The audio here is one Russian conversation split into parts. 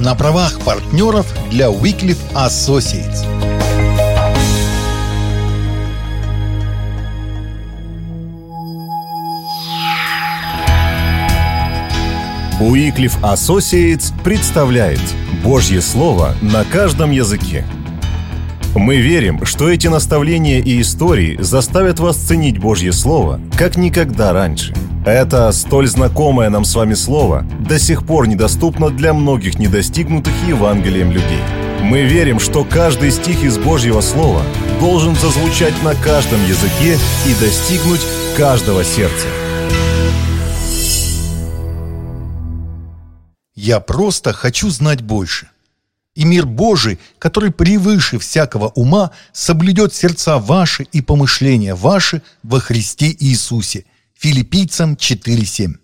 на правах партнеров для Wycliffe Associates. Wycliffe Associates представляет Божье Слово на каждом языке. Мы верим, что эти наставления и истории заставят вас ценить Божье Слово, как никогда раньше. Это столь знакомое нам с вами Слово до сих пор недоступно для многих недостигнутых Евангелием людей. Мы верим, что каждый стих из Божьего Слова должен зазвучать на каждом языке и достигнуть каждого сердца. Я просто хочу знать больше. И мир Божий, который превыше всякого ума, соблюдет сердца ваши и помышления ваши во Христе Иисусе. Филиппийцам 4:7.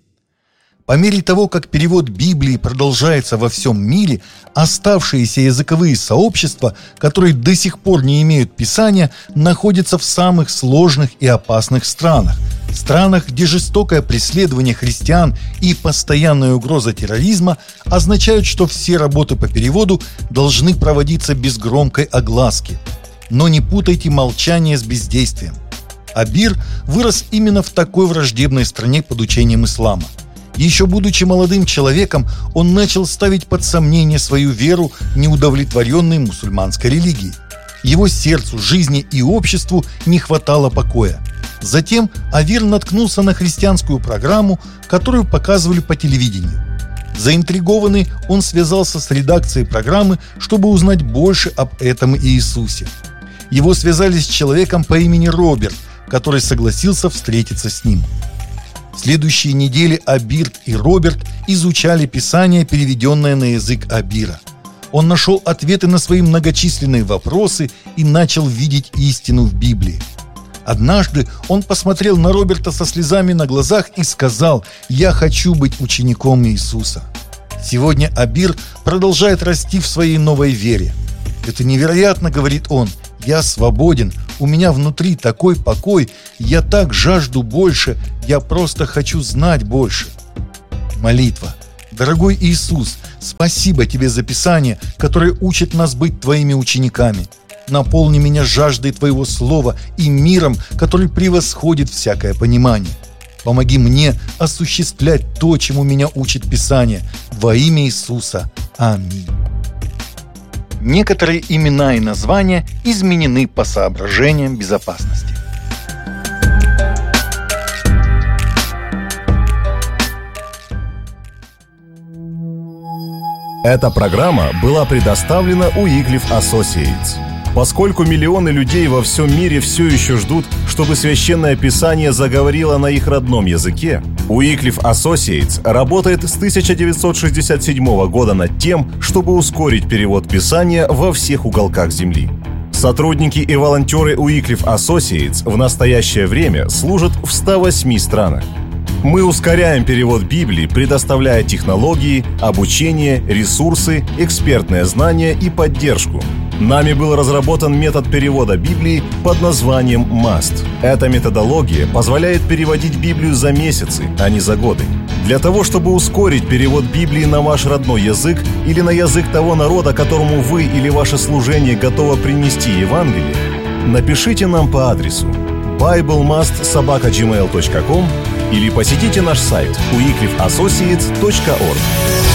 По мере того, как перевод Библии продолжается во всем мире, оставшиеся языковые сообщества, которые до сих пор не имеют Писания, находятся в самых сложных и опасных странах. Странах, где жестокое преследование христиан и постоянная угроза терроризма означают, что все работы по переводу должны проводиться без громкой огласки. Но не путайте молчание с бездействием. Абир вырос именно в такой враждебной стране под учением ислама. Еще будучи молодым человеком, он начал ставить под сомнение свою веру, неудовлетворенной мусульманской религией. Его сердцу, жизни и обществу не хватало покоя. Затем Абир наткнулся на христианскую программу, которую показывали по телевидению. Заинтригованный, он связался с редакцией программы, чтобы узнать больше об этом Иисусе. Его связали с человеком по имени Роберт, который согласился встретиться с ним. В следующие недели Абир и Роберт изучали Писание, переведенное на язык Абира. Он нашел ответы на свои многочисленные вопросы и начал видеть истину в Библии. Однажды он посмотрел на Роберта со слезами на глазах и сказал: «Я хочу быть учеником Иисуса». Сегодня Абир продолжает расти в своей новой вере. «Это невероятно», — говорит он, — «я свободен, у меня внутри такой покой, я так жажду больше, я просто хочу знать больше». Молитва. Дорогой Иисус, спасибо Тебе за Писание, которое учит нас быть Твоими учениками. Наполни меня жаждой Твоего Слова и миром, который превосходит всякое понимание. Помоги мне осуществлять то, чему меня учит Писание. Во имя Иисуса. Аминь. Некоторые имена и названия изменены по соображениям безопасности. Эта программа была предоставлена Wycliffe Associates. Поскольку миллионы людей во всем мире все еще ждут, чтобы Священное Писание заговорило на их родном языке, Wycliffe Associates работает с 1967 года над тем, чтобы ускорить перевод Писания во всех уголках Земли. Сотрудники и волонтеры Wycliffe Associates в настоящее время служат в 108 странах. Мы ускоряем перевод Библии, предоставляя технологии, обучение, ресурсы, экспертное знание и поддержку. Нами был разработан метод перевода Библии под названием MAST. Эта методология позволяет переводить Библию за месяцы, а не за годы. Для того, чтобы ускорить перевод Библии на ваш родной язык или на язык того народа, которому вы или ваше служение готово принести Евангелие, напишите нам по адресу biblemast@gmail.com или посетите наш сайт wycliffeassociates.org.